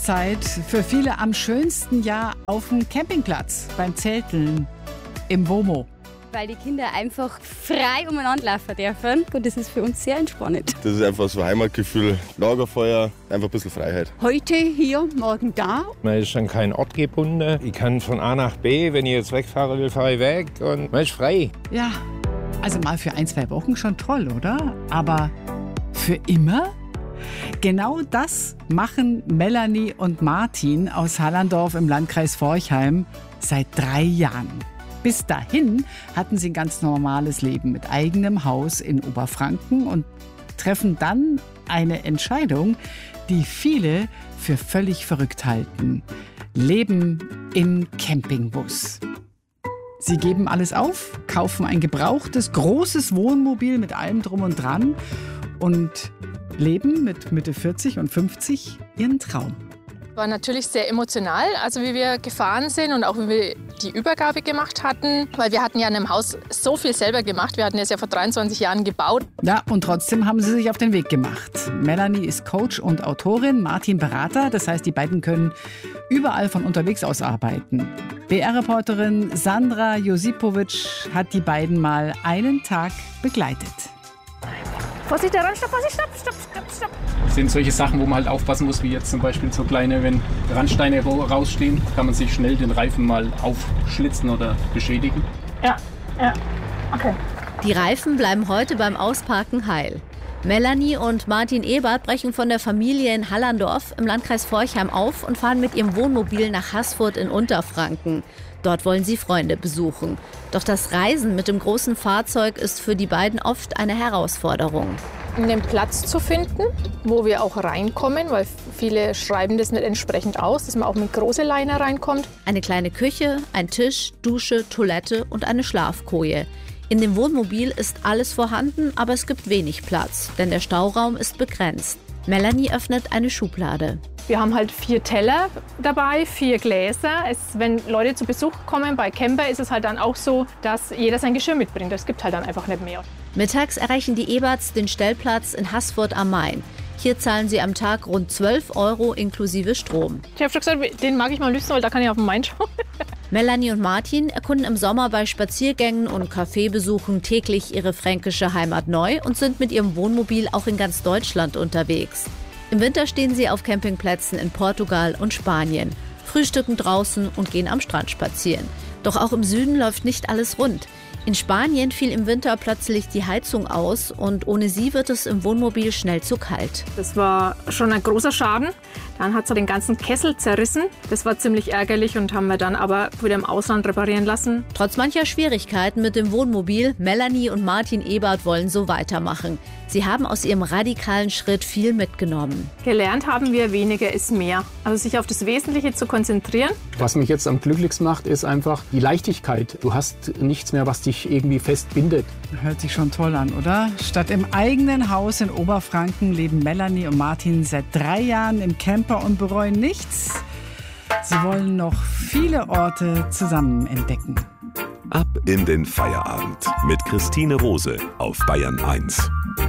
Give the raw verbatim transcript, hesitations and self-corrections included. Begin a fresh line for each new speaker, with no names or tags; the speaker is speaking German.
Urlaubszeit für viele am schönsten Jahr auf dem Campingplatz, beim Zelteln, im WOMO.
Weil die Kinder einfach frei umeinander laufen dürfen und das ist für uns sehr entspannend.
Das ist einfach so ein Heimatgefühl, Lagerfeuer, einfach ein bisschen Freiheit.
Heute hier, morgen da.
Man ist an keinen Ort gebunden. Ich kann von A nach B, wenn ich jetzt wegfahren will, fahre ich weg und man ist frei.
Ja, also mal für ein, zwei Wochen schon toll, oder? Aber für immer? Genau das machen Melanie und Martin aus Hallandorf im Landkreis Forchheim seit drei Jahren. Bis dahin hatten sie ein ganz normales Leben mit eigenem Haus in Oberfranken und treffen dann eine Entscheidung, die viele für völlig verrückt halten. Leben im Campingbus. Sie geben alles auf, kaufen ein gebrauchtes, großes Wohnmobil mit allem drum und dran und leben mit Mitte vierzig und fünfzig ihren Traum.
War natürlich sehr emotional, also wie wir gefahren sind und auch wie wir die Übergabe gemacht hatten, weil wir hatten ja in einem Haus so viel selber gemacht. Wir hatten es ja vor dreiundzwanzig Jahren gebaut.
Ja, und trotzdem haben sie sich auf den Weg gemacht. Melanie ist Coach und Autorin, Martin Berater. Das heißt, die beiden können überall von unterwegs aus arbeiten. B R-Reporterin Sandra Josipovic hat die beiden mal einen Tag begleitet.
Vorsicht, der Randstopp, Vorsicht, stopp, stopp, stopp, stopp.
Das sind solche Sachen, wo man halt aufpassen muss, wie jetzt zum Beispiel so kleine, wenn Randsteine rausstehen, kann man sich schnell den Reifen mal aufschlitzen oder beschädigen.
Ja, ja, okay.
Die Reifen bleiben heute beim Ausparken heil. Melanie und Martin Ebert brechen von der Familie in Hallandorf im Landkreis Forchheim auf und fahren mit ihrem Wohnmobil nach Haßfurt in Unterfranken. Dort wollen sie Freunde besuchen. Doch das Reisen mit dem großen Fahrzeug ist für die beiden oft eine Herausforderung.
Einen Platz zu finden, wo wir auch reinkommen, weil viele schreiben das nicht entsprechend aus, dass man auch mit großer Leine reinkommt.
Eine kleine Küche, ein Tisch, Dusche, Toilette und eine Schlafkoje. In dem Wohnmobil ist alles vorhanden, aber es gibt wenig Platz, denn der Stauraum ist begrenzt. Melanie öffnet eine Schublade.
Wir haben halt vier Teller dabei, vier Gläser. Es, wenn Leute zu Besuch kommen, bei Camper ist es halt dann auch so, dass jeder sein Geschirr mitbringt. Es gibt halt dann einfach nicht mehr.
Mittags erreichen die Eberts den Stellplatz in Haßfurt am Main. Hier zahlen sie am Tag rund zwölf Euro inklusive Strom.
Ich habe schon gesagt, den mag ich mal lüften, weil da kann ich auf den Main schauen.
Melanie und Martin erkunden im Sommer bei Spaziergängen und Kaffeebesuchen täglich ihre fränkische Heimat neu und sind mit ihrem Wohnmobil auch in ganz Deutschland unterwegs. Im Winter stehen sie auf Campingplätzen in Portugal und Spanien, frühstücken draußen und gehen am Strand spazieren. Doch auch im Süden läuft nicht alles rund. In Spanien fiel im Winter plötzlich die Heizung aus und ohne sie wird es im Wohnmobil schnell zu kalt.
Das war schon ein großer Schaden. Dann hat es den ganzen Kessel zerrissen. Das war ziemlich ärgerlich und haben wir dann aber wieder im Ausland reparieren lassen.
Trotz mancher Schwierigkeiten mit dem Wohnmobil, Melanie und Martin Ebert wollen so weitermachen. Sie haben aus ihrem radikalen Schritt viel mitgenommen.
Gelernt haben wir, weniger ist mehr. Also sich auf das Wesentliche zu konzentrieren.
Was mich jetzt am glücklichsten macht, ist einfach die Leichtigkeit. Du hast nichts mehr, was dich irgendwie festbindet.
Hört sich schon toll an, oder? Statt im eigenen Haus in Oberfranken leben Melanie und Martin seit drei Jahren im Camper und bereuen nichts. Sie wollen noch viele Orte zusammen entdecken.
Ab in den Feierabend mit Christine Rose auf Bayern eins.